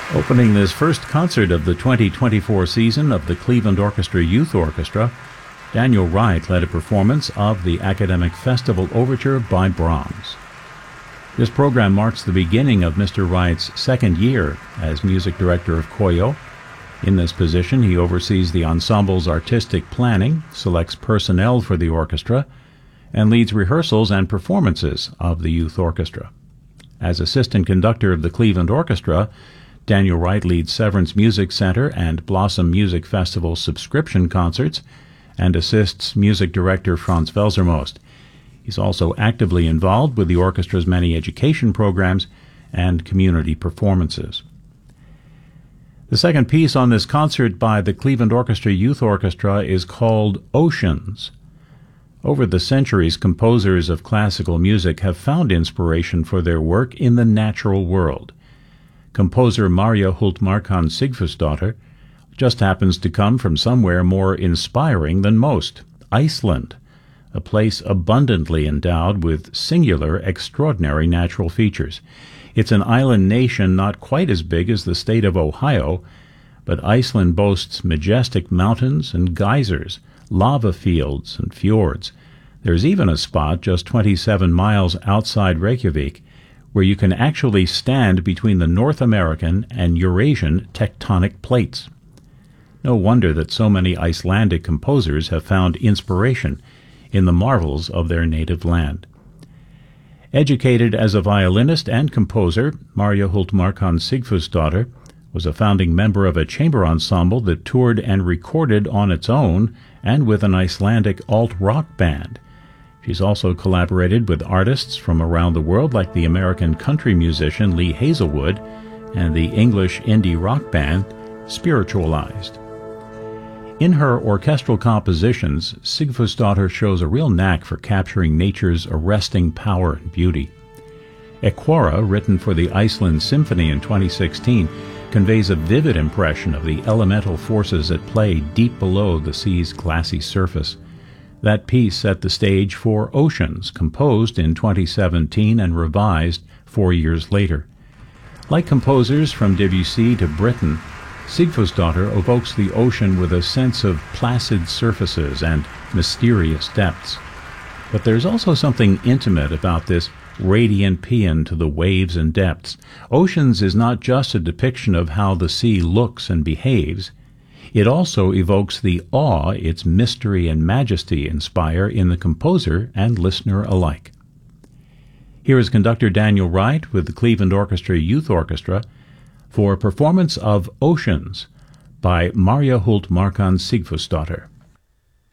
Opening this first concert of the 2024 season of the Cleveland Orchestra Youth Orchestra, Daniel Wright led a performance of the Academic Festival Overture by Brahms. This program marks the beginning of Mr. Wright's second year as music director of KOYO. In this position, he oversees the ensemble's artistic planning, selects personnel for the orchestra, and leads rehearsals and performances of the youth orchestra. As assistant conductor of the Cleveland Orchestra, Daniel Wright leads Severance Music Center and Blossom Music Festival subscription concerts and assists music director Franz Welsermost. He's also actively involved with the orchestra's many education programs and community performances. The second piece on this concert by the Cleveland Orchestra Youth Orchestra is called Oceans. Over the centuries, composers of classical music have found inspiration for their work in the natural world. Composer Marja Hultmarkan Sigfusdóttir just happens to come from somewhere more inspiring than most, Iceland, a place abundantly endowed with singular, extraordinary natural features. It's an island nation not quite as big as the state of Ohio, but Iceland boasts majestic mountains and geysers, lava fields and fjords. There's even a spot just 27 miles outside Reykjavik where you can actually stand between the North American and Eurasian tectonic plates. No wonder that so many Icelandic composers have found inspiration in the marvels of their native land. Educated as a violinist and composer, Marja Hultmarkan Sigfusdóttir was a founding member of a chamber ensemble that toured and recorded on its own and with an Icelandic alt-rock band. She's also collaborated with artists from around the world like the American country musician Lee Hazelwood and the English indie rock band Spiritualized. In her orchestral compositions, Sigfusdóttir shows a real knack for capturing nature's arresting power and beauty. Equara, written for the Iceland Symphony in 2016, conveys a vivid impression of the elemental forces at play deep below the sea's glassy surface. That piece set the stage for Oceans, composed in 2017 and revised 4 years later. Like composers from Debussy to Britten, Sigfusdóttir evokes the ocean with a sense of placid surfaces and mysterious depths. But there's also something intimate about this radiant paean to the waves and depths. Oceans is not just a depiction of how the sea looks and behaves. It also evokes the awe its mystery and majesty inspire in the composer and listener alike. Here is conductor Daniel Wright with the Cleveland Orchestra Youth Orchestra for a performance of Oceans by Marja Hultmarkan Sigfusdóttir.